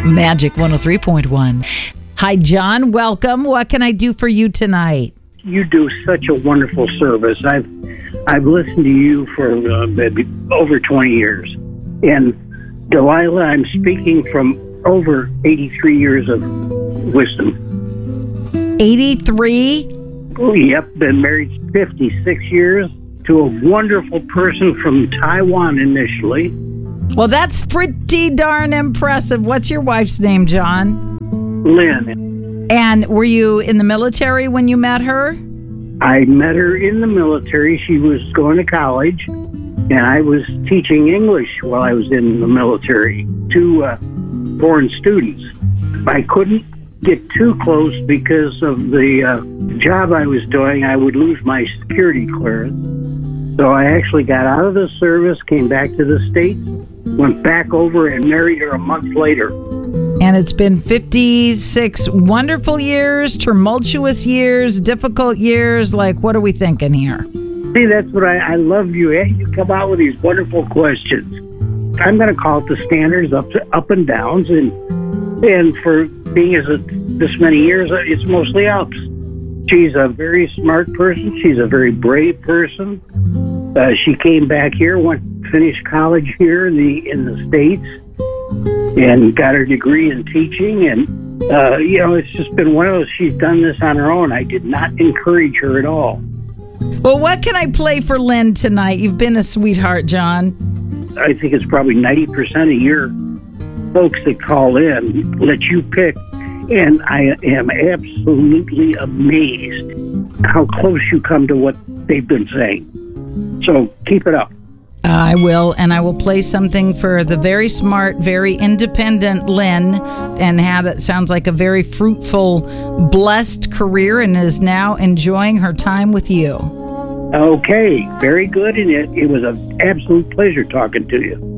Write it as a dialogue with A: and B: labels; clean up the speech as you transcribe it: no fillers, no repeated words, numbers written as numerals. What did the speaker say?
A: Magic 103.1. Hi, John. Welcome. What can I do for you tonight?
B: You do such a wonderful service. I've listened to you for over 20 years. And Delilah, I'm speaking from over 83 years of wisdom.
A: 83?
B: Yep, been married 56 years to a wonderful person from Taiwan initially.
A: Well, that's pretty darn impressive. What's your wife's name, John?
B: Lynn.
A: And were you in the military when you met her?
B: I met her in the military. She was going to college, and I was teaching English while I was in the military to foreign students. I couldn't get too close because of the job I was doing. I would lose my security clearance. So I actually got out of the service, came back to the States, went back over and married her a month later.
A: And it's been 56 wonderful years, tumultuous years, difficult years. Like, what are we thinking here?
B: See, that's what I love you. You come out with these wonderful questions. I'm going to call it the standards, up and downs, and for being this many years, it's mostly ups. She's a very smart person. She's a very brave person. She came back here, finished college here in the States, and got her degree in teaching. And, it's just been one of those, she's done this on her own. I did not encourage her at all.
A: Well, what can I play for Lynn tonight? You've been a sweetheart, John.
B: I think it's probably 90% of your folks that call in let you pick. And I am absolutely amazed how close you come to what they've been saying. So keep it up.
A: I will, and I will play something for the very smart, very independent Lynn, and had it sounds like a very fruitful, blessed career, and is now enjoying her time with you.
B: Okay, very good, and it was an absolute pleasure talking to you.